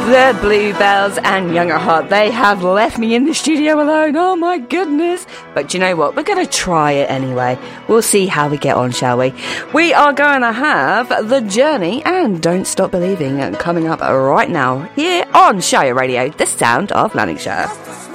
The Bluebells and Younger Heart, they have left me in the studio alone. Oh my goodness. But you know what? We're going to try it anyway. We'll see how we get on, shall we? We are going to have The Journey and Don't Stop Believing coming up right now here on Shire Radio, the sound of Lanarkshire.